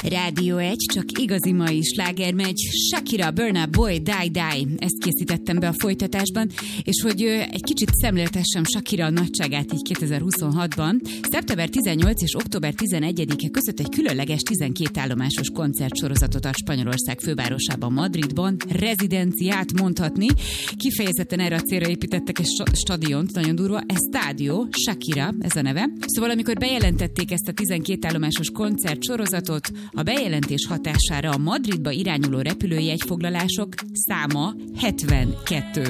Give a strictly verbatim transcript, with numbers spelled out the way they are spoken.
Rádió egy, csak igazi mai sláger megy. Shakira, Burna Boy, Die Die. Ezt készítettem be a folytatásban, és hogy egy kicsit szemléltessem Shakira nagyságát így kétezer-huszonhatban. szeptember tizennyolcadika és október tizenegyedike között egy különleges tizenkét állomásos koncertsorozatot ad Spanyolország fővárosában, Madridban. Rezidenciát mondhatni. Kifejezetten erre a célra építettek egy stadiont, nagyon durva. Estadio Shakira, ez a neve. Szóval amikor bejelentették ezt a tizenkét állomásos koncertsorozatot, a bejelentés hatására a Madridba irányuló repülőjegyfoglalások száma hetvenkettő.